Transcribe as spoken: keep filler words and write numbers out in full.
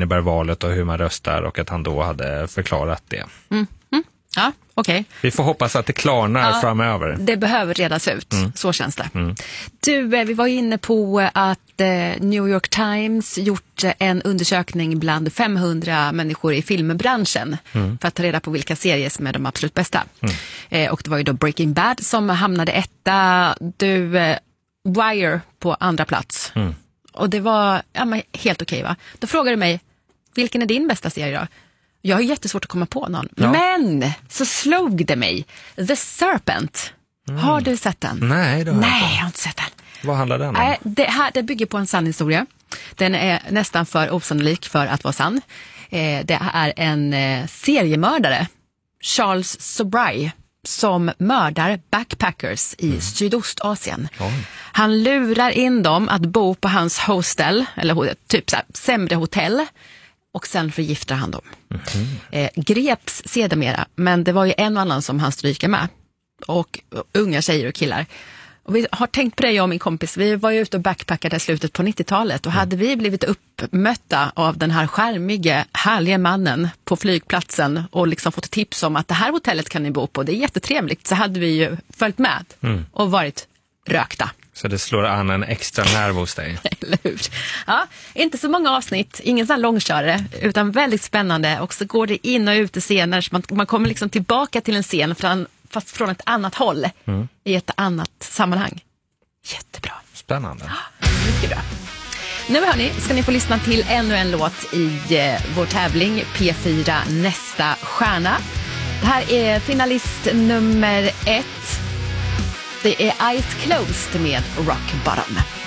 innebär valet och hur man röstar, och att han då hade förklarat det. Mm. Mm. Ja, okej. Okay. Vi får hoppas att det klarnar ja, framöver. Det behöver redas ut, mm. så känns det. Mm. Du, vi var inne på att eh, New York Times gjort en undersökning bland femhundra människor i filmbranschen mm. för att ta reda på vilka serier som är de absolut bästa. Mm. Eh, och det var ju då Breaking Bad som hamnade etta, du, eh, Wire på andra plats. Mm. Och det var ja, men helt okej, va? Då frågade du mig, vilken är din bästa serie då? Jag har jättesvårt att komma på någon. Ja. Men så slog det mig. The Serpent. Mm. Har du sett den? Nej, det har Nej, jag, jag har inte sett den. Vad handlar den om? Nej, det, här, det bygger på en sann historia. Den är nästan för osannolik för att vara sann. Eh, det är en eh, seriemördare, Charles Sobhraj, som mördar backpackers i mm. Sydostasien. Oj. Han lurar in dem att bo på hans hostel, eller typ så här, sämre hotell. Och sen förgiftar han dem. Mm-hmm. Eh, greps sedermera, men det var ju en och annan som han stryker med. Och, och unga tjejer och killar. Och vi har tänkt på det, jag och min kompis. Vi var ju ute och backpackade i slutet på nittiotalet. Och mm. hade vi blivit uppmötta av den här skärmiga, härliga mannen på flygplatsen och liksom fått tips om att det här hotellet kan ni bo på, det är jättetrevligt, så hade vi ju följt med mm. och varit rökta. Så det slår an en extra nerv hos dig. Eller hur? Ja, inte så många avsnitt, ingen sån långkörare, utan väldigt spännande. Och så går det in och ut i scener, så man, man kommer liksom tillbaka till en scen från, fast från ett annat håll, mm. i ett annat sammanhang. Jättebra. Spännande. Ja, mycket bra. Nu hörni, ska ni få lyssna till ännu en låt i eh, vår tävling P fyra Nästa stjärna. Det här är finalist nummer ett. Det är Eyes Closed med Rock Bottom.